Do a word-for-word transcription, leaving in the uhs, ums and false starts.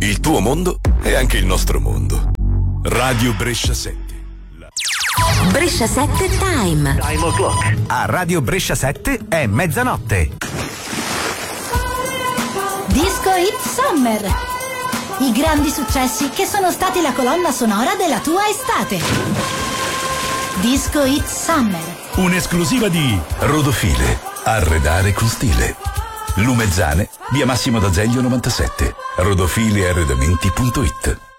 Il tuo mondo è anche il nostro mondo. Radio Brescia sette. Brescia sette Time. Time o'clock. A Radio Brescia sette è mezzanotte. Disco Hit Summer. I grandi successi che sono stati la colonna sonora della tua estate. Disco Hit Summer. Un'esclusiva di Rodofile. Arredare con stile. Lumezzane, via Massimo d'Azeglio novantasette. rodofile arredamenti punto it.